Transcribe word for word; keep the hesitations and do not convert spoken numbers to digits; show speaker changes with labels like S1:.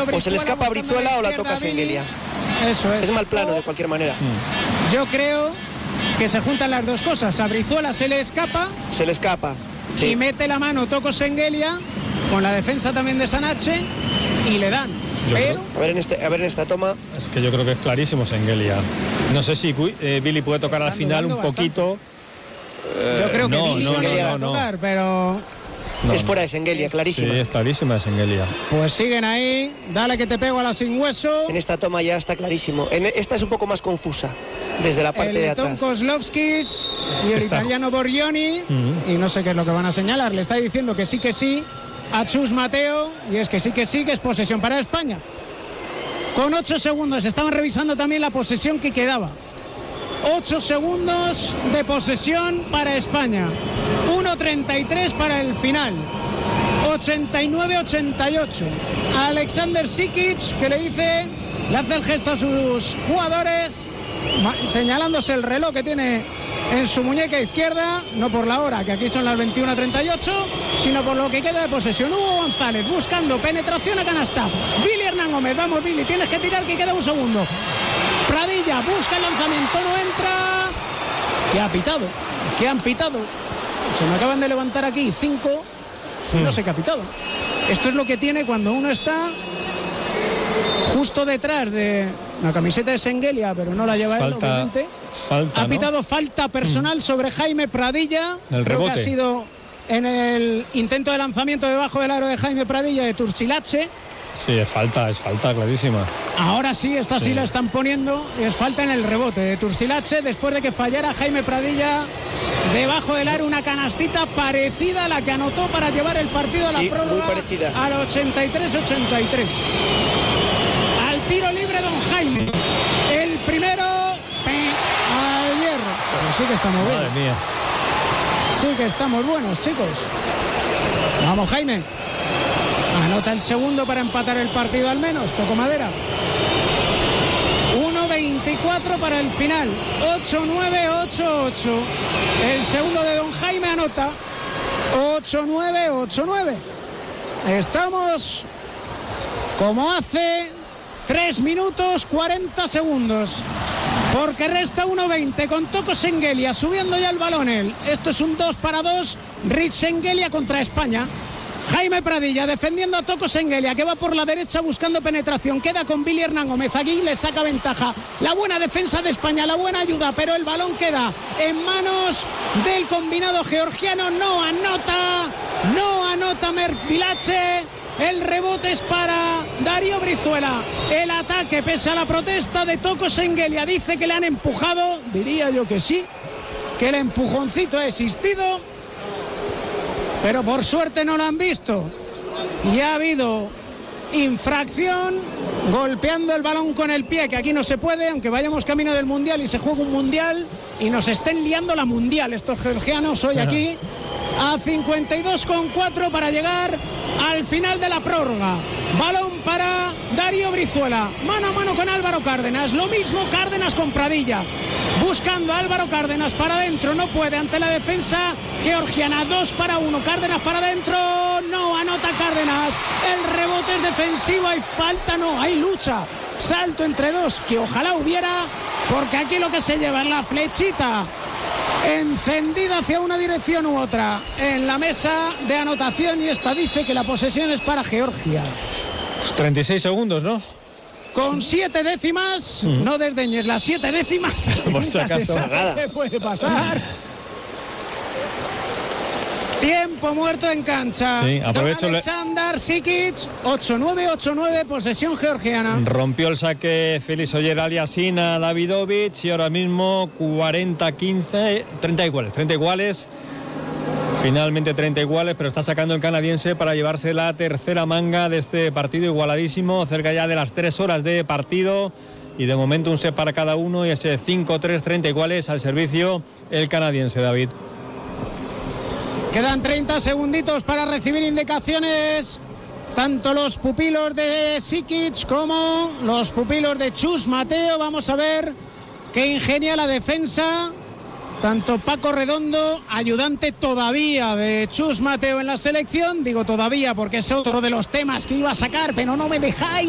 S1: Brizuela,
S2: o se le escapa a Brizuela o la toca Sengelia.
S1: Eso es.
S2: Es mal plano de cualquier manera.
S1: Yo creo que se juntan las dos cosas. A Brizuela se le escapa.
S2: Se le escapa. Sí.
S1: Y mete la mano Toko Sengelia con la defensa también de Sanache y le dan.
S3: Yo
S1: Pero
S2: A ver, en este, a ver en esta toma.
S3: Es que yo creo que es clarísimo Sengelia. No sé si eh, Billy puede tocar al final un poquito.
S1: Eh, yo creo que
S3: no,
S1: Billy
S3: no,
S1: no,
S3: no,
S1: llega
S3: no,
S1: a
S3: no.
S1: tocar, pero
S3: No,
S2: es fuera de Sengelia, clarísima.
S3: Sí, es clarísima de Sengelia.
S1: pues siguen ahí. Dale que te pego a la sin hueso.
S2: En esta toma ya está clarísimo. En esta es un poco más confusa, desde la parte
S1: el
S2: de
S1: Tom
S2: atrás.
S1: Kozlovskis
S3: Es
S1: y
S3: que
S1: el
S3: está-
S1: italiano Borgioni.
S3: Mm.
S1: Y no sé qué es lo que van a señalar. Le está diciendo que sí, que sí a Chus Mateo. Y es que sí, que sí, que es posesión para España. Con ocho segundos. Estaban revisando también la posesión que quedaba. Ocho segundos de posesión para España. uno treinta y tres para el final. ochenta y nueve ochenta y ocho. Alexander Sikic, que le dice, le hace el gesto a sus jugadores, ma- señalándose el reloj que tiene en su muñeca izquierda, no por la hora, que aquí son las veintiuna treinta y ocho, sino por lo que queda de posesión. Hugo González buscando penetración a canasta. Billy Hernán Gómez, vamos Billy, tienes que tirar, que queda un segundo. Pradilla busca el lanzamiento, no entra. ¿Qué ha pitado? ¿Qué han pitado? Se me acaban de levantar aquí cinco y no sé qué ha pitado. Esto es lo que tiene cuando uno está justo detrás de la camiseta de Sengelia, pero no la lleva él,
S3: Falta,
S1: obviamente.
S3: falta,
S1: Ha
S3: ¿no?
S1: pitado falta personal sobre Jaime Pradilla.
S3: El
S1: Creo que
S3: rebote.
S1: ha sido en el intento de lanzamiento debajo del aro de Jaime Pradilla de Turcilache.
S3: Sí, es falta, es falta, clarísima.
S1: Ahora sí, esta sí,
S3: Sí.
S1: la están poniendo. Es falta en el rebote de Turcilache después de que fallara Jaime Pradilla debajo del aro, una canastita parecida a la que anotó para llevar el partido a
S2: Sí,
S1: la
S2: muy
S1: prórroga
S2: parecida.
S1: al ochenta y tres ochenta y tres. Al tiro libre don Jaime. El primero ¡ping! Al hierro. Pero sí que estamos
S3: Madre
S1: buenos.
S3: mía.
S1: Sí que estamos buenos, chicos. Vamos, Jaime. Anota el segundo para empatar el partido al menos. Toco madera. uno veinticuatro para el final. ocho nueve ocho ocho. El segundo de don Jaime anota. ocho nueve ocho nueve. Estamos como hace tres minutos cuarenta segundos. Porque resta uno veinte con Toko Sengelia subiendo ya el balón él. Esto es un dos para dos. Rich Sengelia contra España. Jaime Pradilla defendiendo a Toko Sengelia, que va por la derecha buscando penetración. Queda con Billy Hernán Gómez. Aquí le saca ventaja. La buena defensa de España, la buena ayuda, pero el balón queda en manos del combinado georgiano. No anota, no anota Merk Vilache. El rebote es para Darío Brizuela. El ataque, pese a la protesta de Toko Sengelia, dice que le han empujado. Diría yo que sí, que el empujoncito ha existido, pero por suerte no lo han visto. Y ha habido infracción, golpeando el balón con el pie, que aquí no se puede, aunque vayamos camino del Mundial y se juega un Mundial y nos estén liando la Mundial estos georgianos hoy aquí. A cincuenta y dos con cuatro para llegar al final de la prórroga. Balón para Darío Brizuela. Mano a mano con Álvaro Cárdenas. Lo mismo Cárdenas con Pradilla. Buscando a Álvaro Cárdenas para adentro. No puede ante la defensa georgiana. Dos para uno. Cárdenas para adentro. No anota Cárdenas. El rebote es defensivo. Hay falta, no. Hay lucha. Salto entre dos, que ojalá hubiera, porque aquí lo que se lleva es la flechita encendida hacia una dirección u otra en la mesa de anotación, y esta dice que la posesión es para Georgia.
S3: Pues treinta y seis segundos, ¿no?
S1: Con siete décimas, mm. no desdeñes las siete décimas,
S3: por si acaso.
S1: ¿Qué puede pasar? Tiempo muerto en cancha.
S3: Sí, aprovecho.
S1: Don Alexander Sikic, ocho nueve ocho nueve, posesión georgiana.
S3: Rompió el saque Félix Oyer Aliassime a Davidovich y ahora mismo cuarenta quince, treinta iguales, treinta iguales. Finalmente treinta iguales, pero está sacando el canadiense para llevarse la tercera manga de este partido igualadísimo, cerca ya de las tres horas de partido. Y de momento un set para cada uno y ese cinco tres, treinta iguales al servicio el canadiense, David.
S1: Quedan treinta segunditos para recibir indicaciones, tanto los pupilos de Sikic como los pupilos de Chus Mateo. Vamos a ver qué ingenia la defensa. Tanto Paco Redondo, ayudante todavía de Chus Mateo en la selección, digo todavía porque es otro de los temas que iba a sacar, pero no me dejáis.